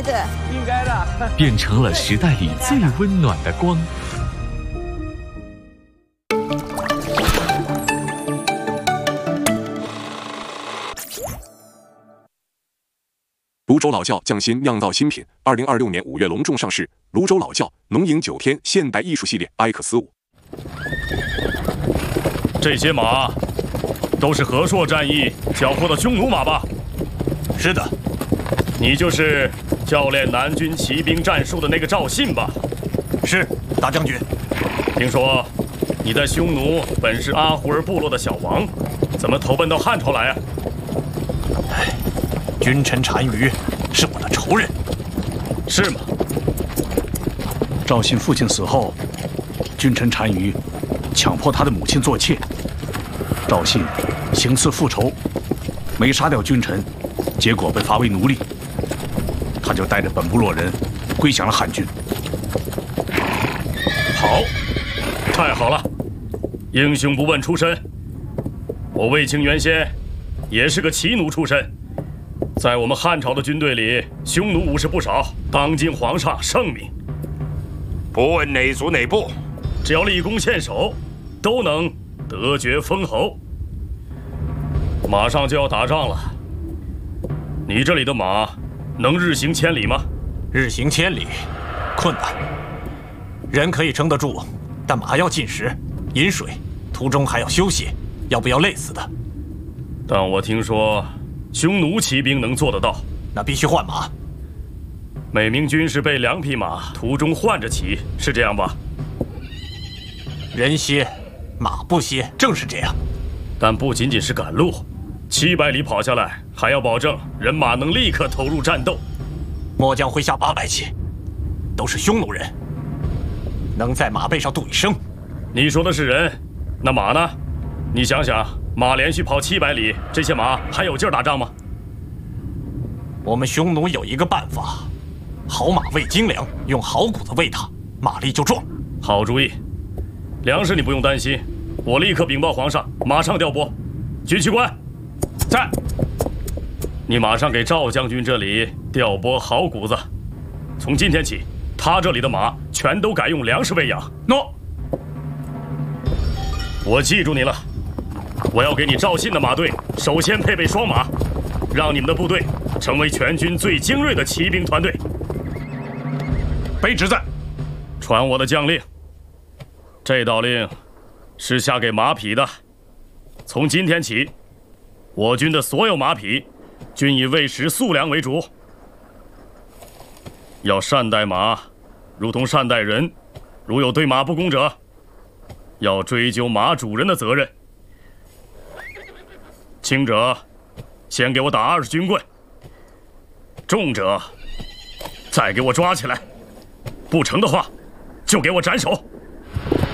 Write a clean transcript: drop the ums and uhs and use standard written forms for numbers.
对， 应该的， 变成了时代里最温暖的光。 泸州老窖匠心酿造新品，2026年5月隆重上市。泸州老窖浓饮9天现代艺术系列 X5。 这些马都是和硕战役缴获的匈奴马吧？ 是的。 你就是教练南军骑兵战术的那个赵信吧？ 是，大将军。 听说你在匈奴本是阿胡尔部落的小王，怎么投奔到汉朝来啊？ 君臣单于是我的仇人。 是吗？ 赵信父亲死后，君臣单于强迫他的母亲做妾。赵信行刺复仇，没杀掉君臣，结果被罚为奴隶。他就带着本部落人归降了汉军。 好，太好了！英雄不问出身，我卫青原先也是个骑奴出身，在我们汉朝的军队里，匈奴武士不少，当今皇上圣明。 不问哪族哪部， 只要立功献首，都能得爵封侯。马上就要打仗了，你这里的马能日行千里吗？ 日行千里，困难。人可以撑得住，但马要进食、饮水，途中还要休息，要不要累死的？ 但我听说，匈奴骑兵能做得到。 那必须换马。 每名军士备2匹马，途中换着骑，是这样吧？ 人歇，马不歇，正是这样。 但不仅仅是赶路，700里跑下来，还要保证人马能立刻投入战斗。 末将麾下800骑，都是匈奴人，能在马背上度一生。 你说的是人，那马呢？你想想，马连续跑700里，这些马还有劲儿打仗吗？ 我们匈奴有一个办法，好马喂精粮，用好谷子喂它，马力就壮。 好主意，粮食你不用担心，我立刻禀报皇上，马上调拨。军区官，在。你马上给赵将军这里调拨好谷子，从今天起，他这里的马全都改用粮食喂养。诺。我记住你了，我要给你赵信的马队首先配备双马，让你们的部队成为全军最精锐的骑兵团队。 卑职在。 传我的将令。这道令是下给马匹的。从今天起，我军的所有马匹均以喂食粟粮为主。要善待马，如同善待人。如有对马不公者，要追究马主人的责任。轻者先给我打20军棍，重者再给我抓起来，不成的话就给我斩首。